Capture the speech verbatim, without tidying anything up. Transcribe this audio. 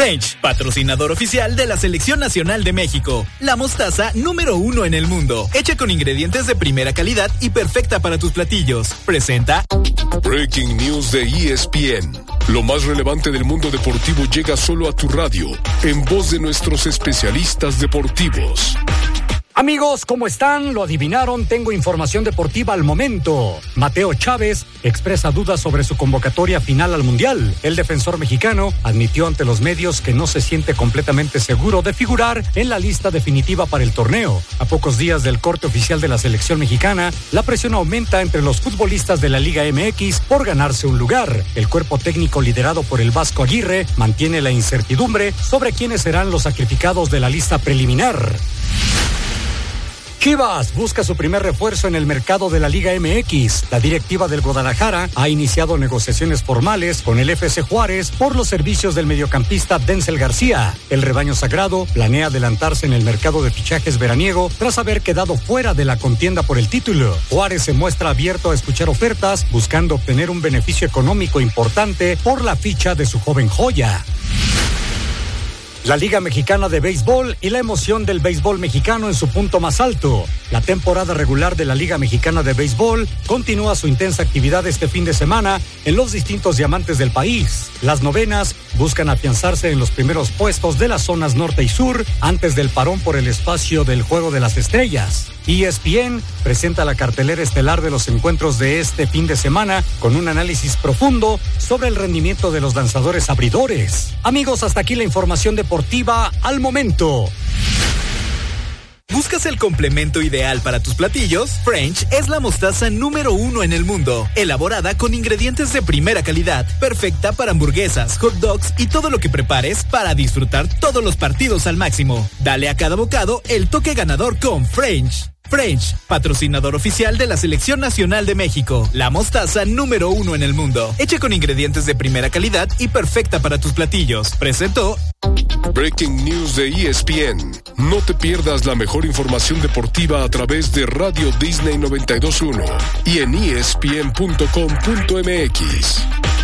French, patrocinador oficial de la Selección Nacional de México. La mostaza número uno en el mundo. Hecha con ingredientes de primera calidad y perfecta para tus platillos. Presenta Breaking News de E S P N. Lo más relevante del mundo deportivo llega solo a tu radio, en voz de nuestros especialistas deportivos. Amigos, ¿cómo están? Lo adivinaron, tengo información deportiva al momento. Mateo Chávez expresa dudas sobre su convocatoria final al Mundial. El defensor mexicano admitió ante los medios que no se siente completamente seguro de figurar en la lista definitiva para el torneo. A pocos días del corte oficial de la selección mexicana, la presión aumenta entre los futbolistas de la Liga M X por ganarse un lugar. El cuerpo técnico liderado por el Vasco Aguirre mantiene la incertidumbre sobre quiénes serán los sacrificados de la lista preliminar. Chivas busca su primer refuerzo en el mercado de la Liga M X. La directiva del Guadalajara ha iniciado negociaciones formales con el F C Juárez por los servicios del mediocampista Denzel García. El rebaño sagrado planea adelantarse en el mercado de fichajes veraniego tras haber quedado fuera de la contienda por el título. Juárez se muestra abierto a escuchar ofertas, buscando obtener un beneficio económico importante por la ficha de su joven joya. La Liga Mexicana de Béisbol y la emoción del béisbol mexicano en su punto más alto. La temporada regular de la Liga Mexicana de Béisbol continúa su intensa actividad este fin de semana en los distintos diamantes del país. Las novenas buscan afianzarse en los primeros puestos de las zonas norte y sur antes del parón por el espacio del Juego de las Estrellas. E S P N presenta la cartelera estelar de los encuentros de este fin de semana con un análisis profundo sobre el rendimiento de los lanzadores abridores. Amigos, hasta aquí la información deportiva al momento. ¿Buscas el complemento ideal para tus platillos? French es la mostaza número uno en el mundo, elaborada con ingredientes de primera calidad, perfecta para hamburguesas, hot dogs y todo lo que prepares para disfrutar todos los partidos al máximo. Dale a cada bocado el toque ganador con French. French, patrocinador oficial de la Selección Nacional de México. La mostaza número uno en el mundo. Hecha con ingredientes de primera calidad y perfecta para tus platillos. Presentó Breaking News de E S P N. No te pierdas la mejor información deportiva a través de Radio Disney noventa y dos punto uno y en E S P N punto com punto M X.